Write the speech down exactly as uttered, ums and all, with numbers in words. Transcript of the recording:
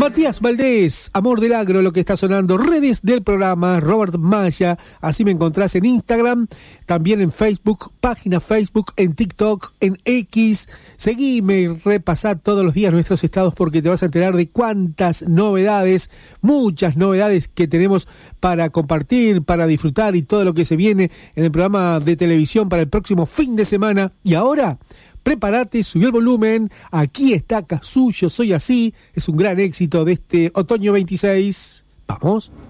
Matías Valdés, Amor del Agro, lo que está sonando. Redes del programa, Robert Maya, así me encontrás en Instagram, también en Facebook, página Facebook, en TikTok, en X. Seguime y repasá todos los días nuestros estados porque te vas a enterar de cuántas novedades, muchas novedades que tenemos para compartir, para disfrutar y todo lo que se viene en el programa de televisión para el próximo fin de semana. Y ahora, prepárate, subió el volumen, aquí está Cazú, Yo Soy Así, es un gran éxito de este otoño veintiséis. ¡Vamos!